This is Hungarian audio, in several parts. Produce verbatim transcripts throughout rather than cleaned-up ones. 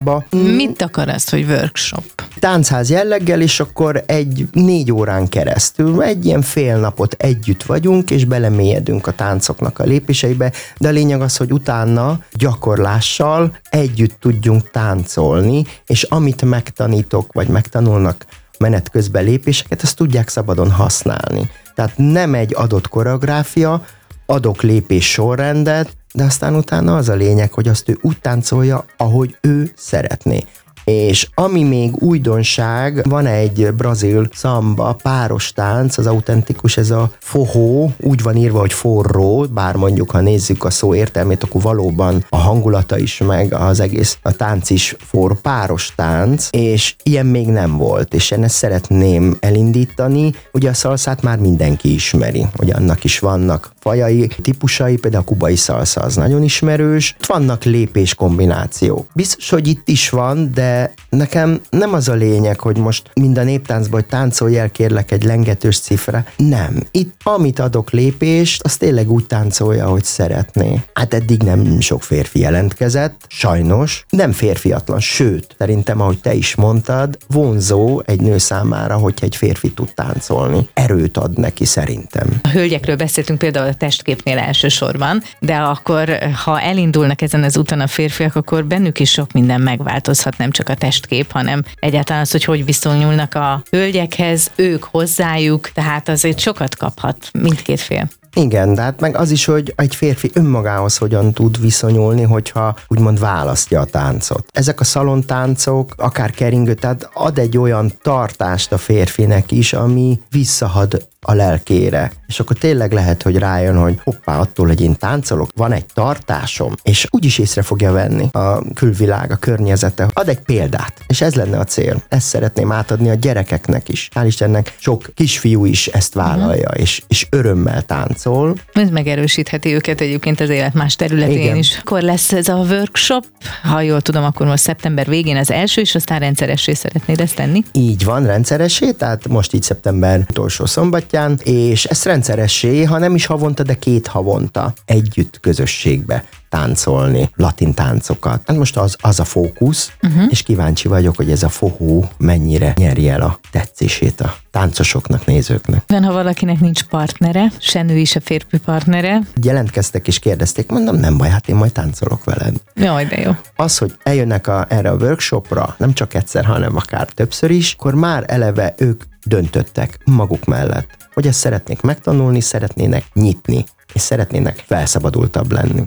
Mit akar az, hogy workshop? Táncház jelleggel, és akkor egy négy órán keresztül, egy ilyen fél napot együtt vagyunk, és belemélyedünk a táncoknak a lépéseibe, de a lényeg az, hogy utána gyakorlással együtt tudjunk táncolni, és amit megtanítok, vagy megtanulnak menet közben lépéseket, azt tudják szabadon használni. Tehát nem egy adott koreográfia, adok lépés sorrendet, de aztán utána az a lényeg, hogy azt ő úgy táncolja, ahogy ő szeretné. És ami még újdonság, van egy brazil szamba páros tánc, az autentikus, ez a forró, úgy van írva, hogy forró, bár mondjuk, ha nézzük a szó értelmét, akkor valóban a hangulata is, meg az egész a tánc is forró, páros tánc, és ilyen még nem volt, és én ezt szeretném elindítani. Ugye a szalszát már mindenki ismeri, ugye annak is vannak fajai, típusai, például a kubai szalsza az nagyon ismerős, vannak lépés kombinációk. Biztos, hogy itt is van, de nekem nem az a lényeg, hogy most mind a néptáncban, hogy táncolj el, kérlek, egy lengetős cifra. Nem. Itt amit adok lépést, az tényleg úgy táncolja, ahogy szeretné. Hát eddig nem sok férfi jelentkezett, sajnos. Nem férfiatlan, sőt, szerintem, ahogy te is mondtad, vonzó egy nő számára, hogyha egy férfi tud táncolni. Erőt ad neki, szerintem. A hölgyekről beszéltünk például a testképnél elsősorban, de akkor, ha elindulnak ezen az úton a férfiak, akkor bennük is sok minden megváltozhat, nem csak a testkép, hanem egyáltalán az, hogy hogy viszonyulnak a hölgyekhez, ők hozzájuk, tehát azért sokat kaphat mindkét fél. Igen, de hát meg az is, hogy egy férfi önmagához hogyan tud viszonyulni, hogyha úgymond választja a táncot. Ezek a szalontáncok, akár keringő, tehát ad egy olyan tartást a férfinek is, ami visszahad a lelkére. És akkor tényleg lehet, hogy rájön, hogy hoppá, attól, hogy én táncolok, van egy tartásom, és úgyis észre fogja venni a külvilág, a környezete. Ad egy példát, és ez lenne a cél. Ezt szeretném átadni a gyerekeknek is. Hál' Istennek sok kisfiú is ezt vállalja, uh-huh. és, és örömmel táncol. Ez megerősítheti őket egyébként az élet más területén Igen. is. Akkor lesz ez a workshop, ha jól tudom, akkor most szeptember végén az első, és aztán rendszeressé szeretnéd ezt tenni? Így van, rendszeressé, tehát most így szeptember utolsó szombatján, és ezt rendszeressé, ha nem is havonta, de két havonta együtt közösségbe táncolni, latin táncokat. Hát most az, az a fókusz, uh-huh. és kíváncsi vagyok, hogy ez a fohó mennyire nyeri el a tetszését a táncosoknak, nézőknek. Van, ha valakinek nincs partnere, se női, se férfi partnere. Jelentkeztek és kérdezték, mondom, nem baj, hát én majd táncolok veled. Jaj, de jó. Az, hogy eljönnek a, erre a workshopra, nem csak egyszer, hanem akár többször is, akkor már eleve ők döntöttek maguk mellett, hogy ezt szeretnék megtanulni, szeretnének nyitni, és szeretnének felszabadultabb lenni.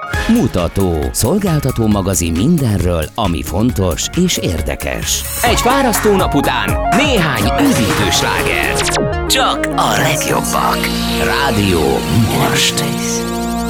Mutató. Szolgáltató magazin mindenről, ami fontos és érdekes. Egy fárasztó nap után néhány üdítő sláger. Csak a legjobbak. Rádió most.